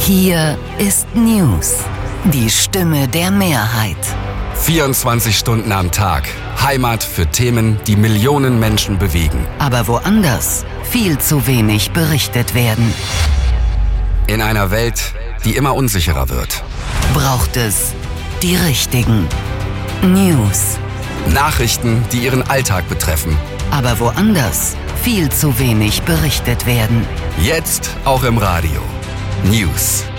Hier ist News, die Stimme der Mehrheit. 24 Stunden am Tag. Heimat für Themen, die Millionen Menschen bewegen. Aber woanders viel zu wenig berichtet werden. In einer Welt, die immer unsicherer wird. Braucht es die richtigen News. Nachrichten, die Ihren Alltag betreffen. Aber woanders viel zu wenig berichtet werden. Jetzt auch im Radio. News.